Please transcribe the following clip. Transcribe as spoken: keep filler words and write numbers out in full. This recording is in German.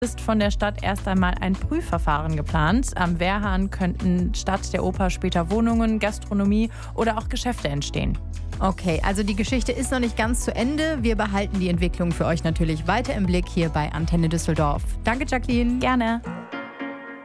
ist von der Stadt erst einmal ein Prüfverfahren geplant. Am Wehrhahn könnten statt der Oper später Wohnungen, Gastronomie oder auch Geschäfte entstehen. Okay, also die Geschichte ist noch nicht ganz zu Ende. Wir behalten die Entwicklung für euch natürlich weiter im Blick hier bei Antenne Düsseldorf. Danke, Jacqueline. Gerne.